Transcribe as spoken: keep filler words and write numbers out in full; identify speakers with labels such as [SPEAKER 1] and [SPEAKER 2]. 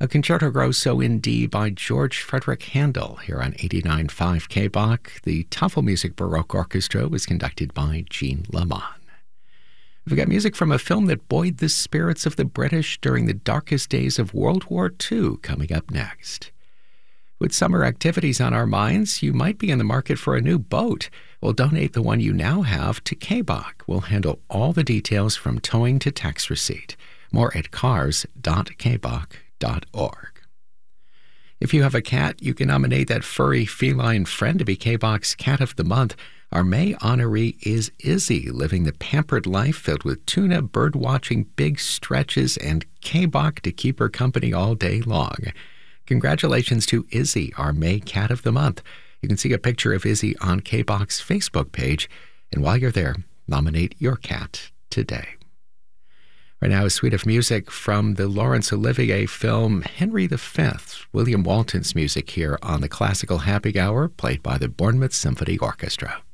[SPEAKER 1] A Concerto Grosso in D by George Frederick Handel here on eighty-nine point five K B O C. The Tafelmusik Baroque Orchestra was conducted by Jean Lamont. We've got music from a film that buoyed the spirits of the British during the darkest days of World War Two coming up next. With summer activities on our minds, you might be in the market for a new boat. We'll donate the one you now have to K B O C. We'll handle all the details from towing to tax receipt. More at cars dot k b o c dot org. If you have a cat, you can nominate that furry feline friend to be K B O C's Cat of the Month. Our May honoree is Izzy, living the pampered life filled with tuna, bird-watching, big stretches, and K B O C to keep her company all day long. Congratulations to Izzy, our May Cat of the Month. You can see a picture of Izzy on K B O C's Facebook page, and while you're there, nominate your cat today. Right now, a suite of music from the Laurence Olivier film Henry the Fifth, William Walton's music here on the Classical Happy Hour, played by the Bournemouth Symphony Orchestra.